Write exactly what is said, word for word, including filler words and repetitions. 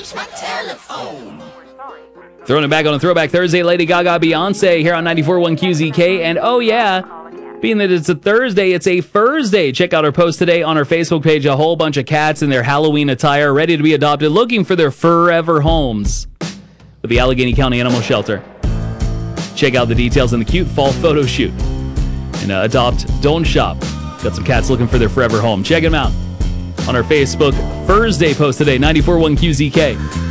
Throwing it back on a Throwback Thursday, Lady Gaga, Beyonce here on ninety-four point one Q Z K. And oh yeah, being that it's a Thursday, it's a Thursday. Check out our post today on our Facebook page. A whole bunch of cats in their Halloween attire ready to be adopted, looking for their forever homes with the Allegheny County Animal Shelter. Check out the details in the cute fall photo shoot. And uh, adopt, don't shop. Got some cats looking for their forever home. Check them out on our Facebook Thursday post today, ninety-four point one Q Z K.